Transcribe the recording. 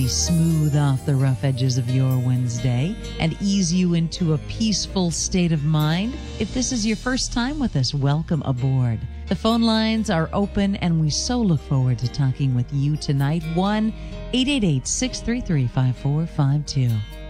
we smooth off the rough edges of your Wednesday and ease you into a peaceful state of mind. If this is your first time with us, welcome aboard. The phone lines are open, and we so look forward to talking with you tonight. 1-888-633-5452.